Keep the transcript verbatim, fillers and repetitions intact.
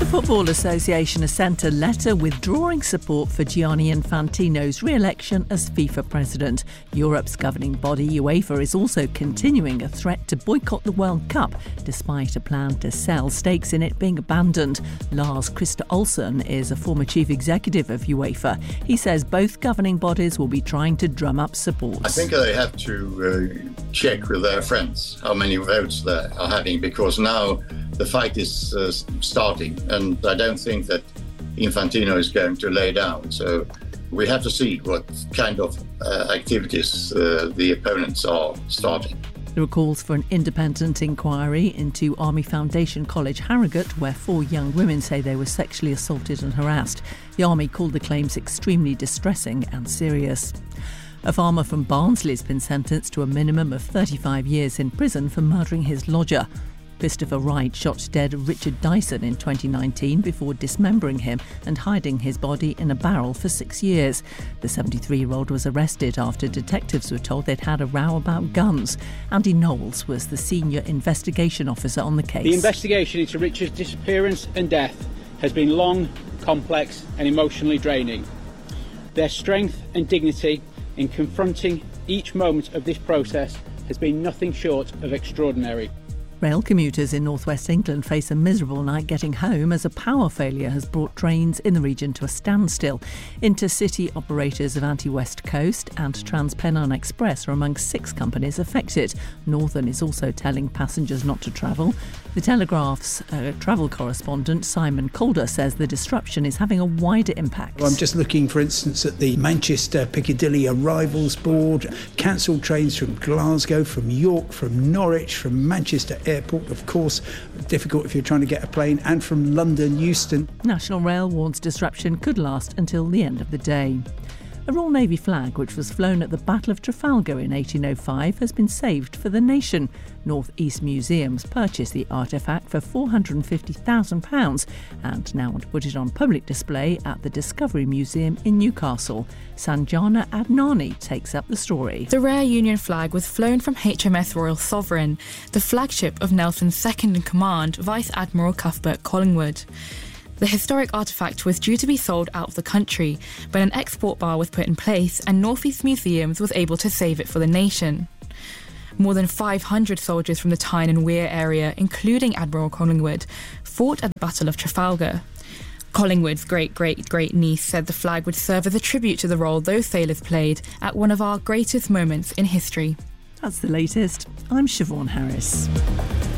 The Football Association has sent a letter withdrawing support for Gianni Infantino's re-election as FIFA president. Europe's governing body, UEFA, is also continuing a threat to boycott the World Cup, despite a plan to sell stakes in it being abandoned. Lars Christer Olsen is a former chief executive of UEFA. He says both governing bodies will be trying to drum up support. I think they have to uh, check with their friends how many votes they are having, because now the fight is uh, starting, and I don't think that Infantino is going to lay down. So we have to see what kind of uh, activities uh, the opponents are starting. There are calls for an independent inquiry into Army Foundation College, Harrogate, where four young women say they were sexually assaulted and harassed. The Army called the claims extremely distressing and serious. A farmer from Barnsley has been sentenced to a minimum of thirty-five years in prison for murdering his lodger. Christopher Wright shot dead Richard Dyson in twenty nineteen before dismembering him and hiding his body in a barrel for six years. The seventy-three-year-old was arrested after detectives were told they'd had a row about guns. Andy Knowles was the senior investigation officer on the case. The investigation into Richard's disappearance and death has been long, complex and emotionally draining. Their strength and dignity in confronting each moment of this process has been nothing short of extraordinary. Rail commuters in northwest England face a miserable night getting home as a power failure has brought trains in the region to a standstill. Intercity operators of Anti-West Coast and TransPennine Express are among six companies affected. Northern is also telling passengers not to travel. The Telegraph's uh, travel correspondent Simon Calder says the disruption is having a wider impact. I'm just looking, for instance, at the Manchester Piccadilly Arrivals Board. Cancelled trains from Glasgow, from York, from Norwich, from Manchester Airport, of course, difficult if you're trying to get a plane, and from London Euston. National Rail warns disruption could last until the end of the day. A Royal Navy flag, which was flown at the Battle of Trafalgar in eighteen oh five, has been saved for the nation. North East Museums purchased the artefact for four hundred fifty thousand pounds and now want to put it on public display at the Discovery Museum in Newcastle. Sanjana Adnani takes up the story. The rare Union flag was flown from H M S Royal Sovereign, the flagship of Nelson's second-in-command, Vice Admiral Cuthbert Collingwood. The historic artefact was due to be sold out of the country, but an export bar was put in place and North East Museums was able to save it for the nation. More than five hundred soldiers from the Tyne and Wear area, including Admiral Collingwood, fought at the Battle of Trafalgar. Collingwood's great-great-great-niece said the flag would serve as a tribute to the role those sailors played at one of our greatest moments in history. That's the latest. I'm Siobhan Harris.